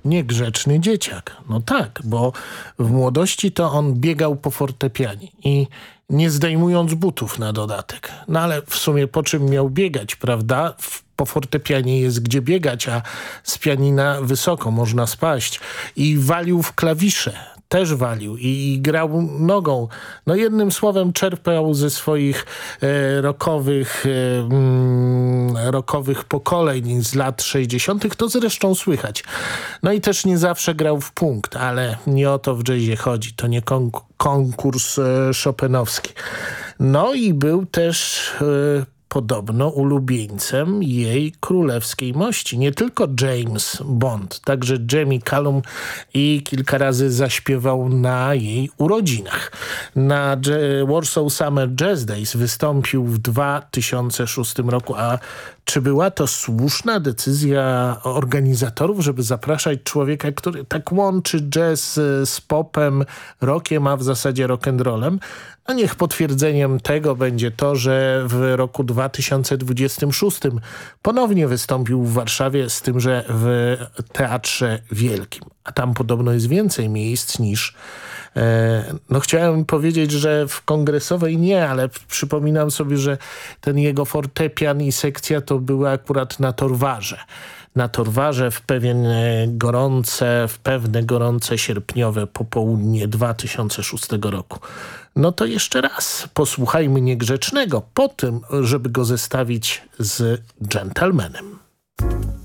niegrzeczny dzieciak. No tak, bo w młodości to on biegał po fortepianie i nie zdejmując butów na dodatek. No ale w sumie po czym miał biegać, prawda? Po fortepianie jest gdzie biegać, a z pianina wysoko można spaść. I walił w klawisze. Też walił i grał nogą. No jednym słowem czerpał ze swoich rockowych pokoleń z lat 60. To zresztą słychać. No i też nie zawsze grał w punkt, ale nie o to w jazzie chodzi. To nie konkurs chopinowski. No i był też podobno ulubieńcem jej królewskiej mości. Nie tylko James Bond, także Jamie Cullum i kilka razy zaśpiewał na jej urodzinach. Na Warsaw Summer Jazz Days wystąpił w 2006 roku, a czy była to słuszna decyzja organizatorów, żeby zapraszać człowieka, który tak łączy jazz z popem, rockiem, a w zasadzie rock'n'rollem? No niech potwierdzeniem tego będzie to, że w roku 2026 ponownie wystąpił w Warszawie, z tym, że w Teatrze Wielkim. A tam podobno jest więcej miejsc niż no chciałem powiedzieć, że w Kongresowej nie, ale przypominam sobie, że ten jego fortepian i sekcja to były akurat na Torwarze. Na Torwarze w pewne gorące sierpniowe popołudnie 2006 roku. No to jeszcze raz posłuchajmy Niegrzecznego po tym, żeby go zestawić z Gentlemanem.